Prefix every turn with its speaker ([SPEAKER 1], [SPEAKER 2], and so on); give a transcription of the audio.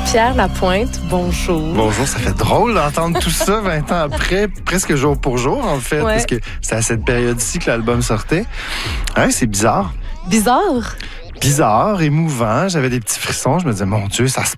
[SPEAKER 1] Pierre Lapointe, bonjour.
[SPEAKER 2] Bonjour, ça fait drôle d'entendre tout ça 20 ans après, presque jour pour jour, en fait, parce que c'est à cette période-ci que l'album sortait. Ouais, c'est bizarre.
[SPEAKER 1] Bizarre?
[SPEAKER 2] Bizarre, émouvant, j'avais des petits frissons, je me disais, mon Dieu, ça se